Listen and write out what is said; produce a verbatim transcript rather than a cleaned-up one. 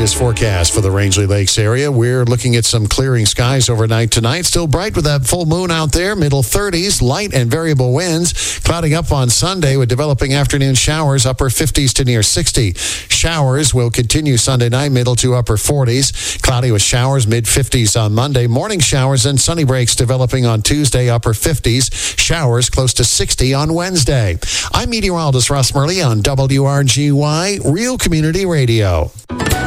latest forecast for the Rangeley Lakes area. We're looking at some clearing skies overnight tonight. Still bright with that full moon out there. Middle thirties, light and variable winds. Clouding up on Sunday with developing afternoon showers, upper fifties to near sixty. Showers will continue Sunday night, middle to upper forties. Cloudy with showers, mid-fifties on Monday. Morning showers and sunny breaks developing on Tuesday, upper fifties. Showers close to sixty on Wednesday. I'm meteorologist Russ Murley on W R G Y, Real Community Radio.